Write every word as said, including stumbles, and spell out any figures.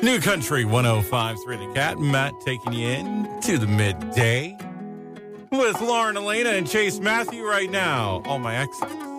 New Country one oh five point three The Cat. Matt taking you in to the midday with Lauren Elena and Chase Matthew right now. All my exes.